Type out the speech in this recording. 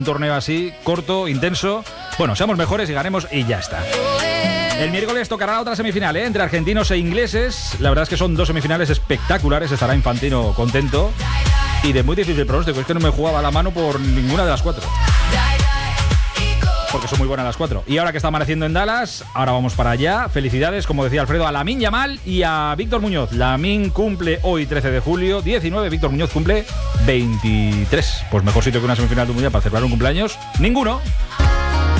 Un torneo así, corto, intenso. Bueno, seamos mejores y ganemos y ya está. El miércoles tocará la otra semifinal, entre argentinos e ingleses. La verdad es que son dos semifinales espectaculares. Estará Infantino contento. Y de muy difícil pronóstico. Es que no me jugaba la mano por ninguna de las cuatro. Porque son muy buenas las cuatro. Y ahora que está amaneciendo en Dallas, ahora vamos para allá. Felicidades, como decía Alfredo, a Lamine Yamal y a Víctor Muñoz. Lamine cumple hoy 13 de julio, 19. Víctor Muñoz cumple 23. Pues mejor sitio que una semifinal de un mundial para celebrar un cumpleaños, ninguno.